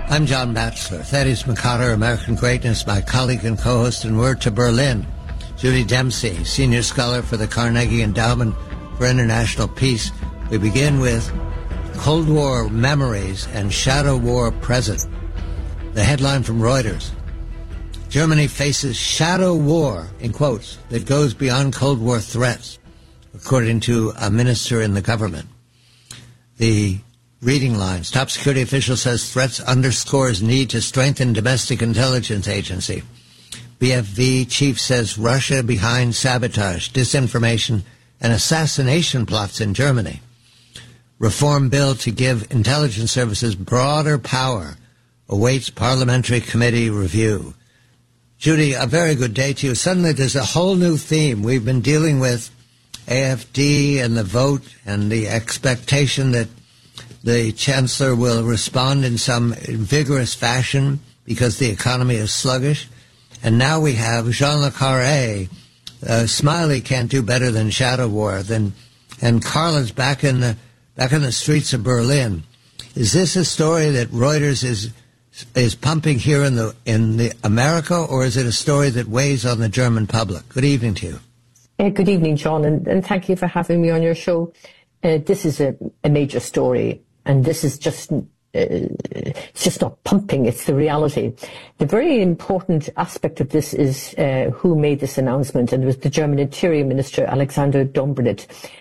I'm John Batchelor. Thaddeus McCotter, American Greatness, my colleague and co-host, and we're to Berlin. Judy Dempsey, Senior Scholar for the Carnegie Endowment for International Peace. We begin with Cold War Memories and Shadow War Present. The headline from Reuters. Germany faces shadow war, in quotes, that goes beyond Cold War threats, according to a minister in the government. The reading lines. Top security official says threats underscores need to strengthen domestic intelligence agency. BFV chief says Russia behind sabotage, disinformation, and assassination plots in Germany. Reform bill to give intelligence services broader power awaits parliamentary committee review. Judy, a very good day to you. Suddenly there's a whole new theme. We've been dealing with AFD and the vote and the expectation that the chancellor will respond in some vigorous fashion because the economy is sluggish. And now we have Jean Le Carré. Smiley can't do better than shadow war. And Carlin's back in the streets of Berlin. Is this a story that Reuters is pumping here in the America, or is it a story that weighs on the German public? Good evening to you. Good evening, John, and thank you for having me on your show. This is a major story. And this is it's just not pumping, it's the reality. The very important aspect of this is who made this announcement, and it was the German Interior Minister, Alexander Dobrindt,